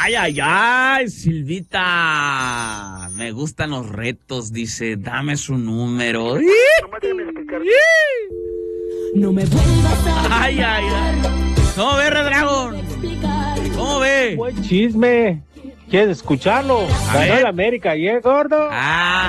Ay, ay, ay, Silvita. Me gustan los retos, dice. Dame su número. No me vuelvas a Ay, ay, ay. ¿Cómo ve, Red Dragon? ¿Cómo ve? Buen chisme. ¿Quieres escucharlo? A Ganó ver. el América ayer, gordo. Ah.